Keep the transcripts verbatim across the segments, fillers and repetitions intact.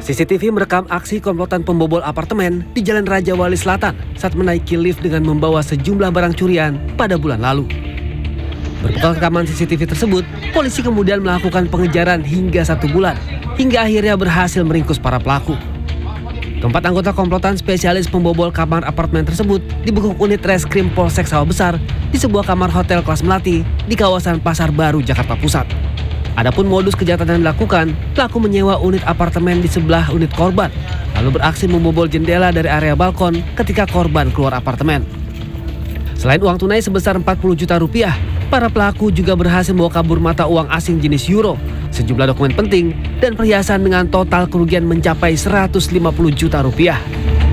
C C T V merekam aksi komplotan pembobol apartemen di Jalan Raja Wali Selatan saat menaiki lift dengan membawa sejumlah barang curian pada bulan lalu. Berbekal rekaman C C T V tersebut, polisi kemudian melakukan pengejaran hingga satu bulan, hingga akhirnya berhasil meringkus para pelaku. Keempat anggota komplotan spesialis pembobol kamar apartemen tersebut dibekuk unit reskrim Polsek Sawah Besar di sebuah kamar hotel kelas melati di kawasan Pasar Baru, Jakarta Pusat. Adapun modus kejahatan yang dilakukan, pelaku menyewa unit apartemen di sebelah unit korban, lalu beraksi membobol jendela dari area balkon ketika korban keluar apartemen. Selain uang tunai sebesar empat puluh juta rupiah, para pelaku juga berhasil membawa kabur mata uang asing jenis euro, sejumlah dokumen penting, dan perhiasan dengan total kerugian mencapai seratus lima puluh juta rupiah.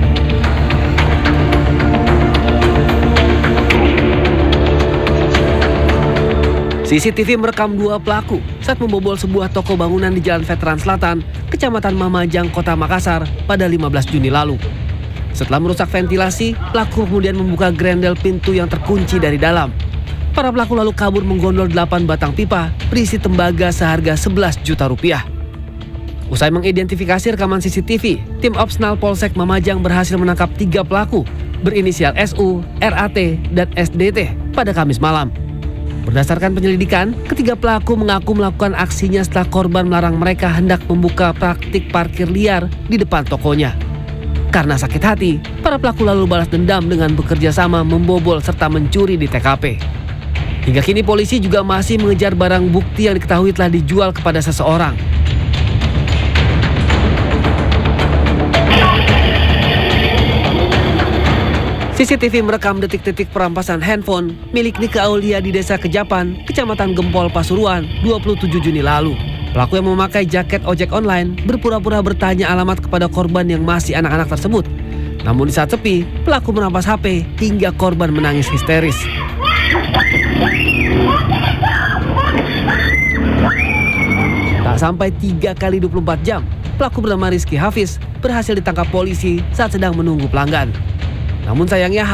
C C T V merekam dua pelaku saat membobol sebuah toko bangunan di Jalan Veteran Selatan, Kecamatan Mamajang, Kota Makassar pada lima belas Juni lalu. Setelah merusak ventilasi, pelaku kemudian membuka grendel pintu yang terkunci dari dalam. Para pelaku lalu kabur menggondol delapan batang pipa berisi tembaga seharga sebelas juta rupiah. Usai mengidentifikasi rekaman C C T V, tim Opsnal Polsek Mamajang berhasil menangkap tiga pelaku berinisial S U, R A T, dan S D T pada Kamis malam. Berdasarkan penyelidikan, ketiga pelaku mengaku melakukan aksinya setelah korban melarang mereka hendak membuka praktik parkir liar di depan tokonya. Karena sakit hati, para pelaku lalu balas dendam dengan bekerja sama membobol serta mencuri di T K P. Hingga kini polisi juga masih mengejar barang bukti yang diketahui telah dijual kepada seseorang. C C T V merekam detik-detik perampasan handphone milik Nika Aulia di Desa Kejapan, Kecamatan Gempol, Pasuruan, dua puluh tujuh Juni lalu. Pelaku yang memakai jaket ojek online berpura-pura bertanya alamat kepada korban yang masih anak-anak tersebut. Namun di saat sepi, pelaku merampas H P hingga korban menangis histeris. Tak sampai tiga kali dua puluh empat jam, pelaku bernama Rizky Hafiz berhasil ditangkap polisi saat sedang menunggu pelanggan. Namun sayangnya